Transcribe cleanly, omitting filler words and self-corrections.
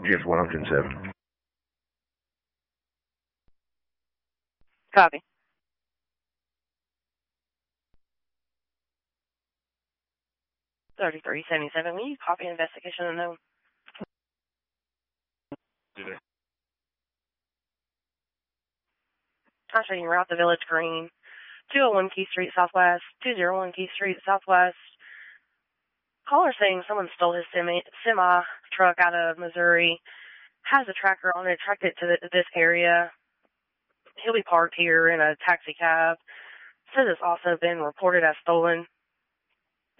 GX 107. Copy. $33.77. Will you copy investigation unknown? I'm showing you route to Village Green. 201 Key Street Southwest. 201 Key Street Southwest. Caller saying someone stole his semi truck out of Missouri. Has a tracker on it, tracked it to this area. He'll be parked here in a taxi cab. Says it's also been reported as stolen.